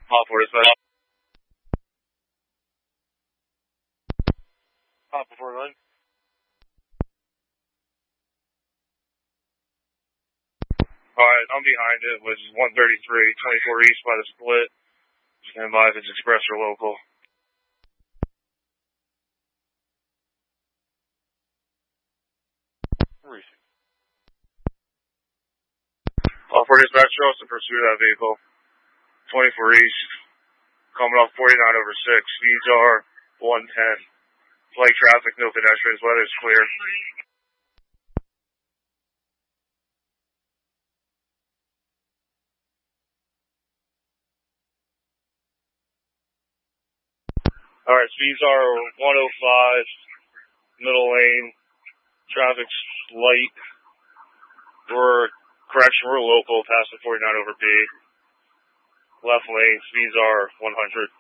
Hop for dispatch. Hop before run. Alright, I'm behind it with 133, 24 east by the split. Stand by if it's express or local. All for dispatch, you're also pursuit of that vehicle. 24 east, coming off 49 over 6. Speeds are 110. Flight traffic, no pedestrians, weather is clear. Alright, speeds are 105, middle lane, traffic's light. We're local, past the 49 over B. Left lane, speeds are 100.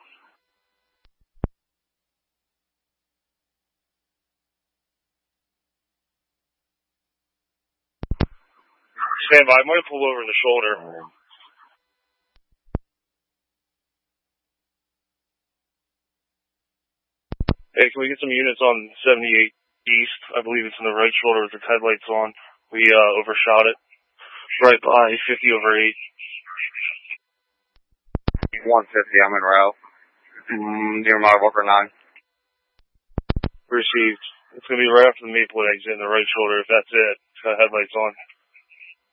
Stand by, I might pull over in the shoulder. Hey, can we get some units on 78 east? I believe it's in the right shoulder with the headlights on. We overshot it. Right by 50 over 8. 150, I'm in route. Near my Walker 9. Received. It's going to be right after the Maplewood exit in the right shoulder. If that's it, it's got headlights on.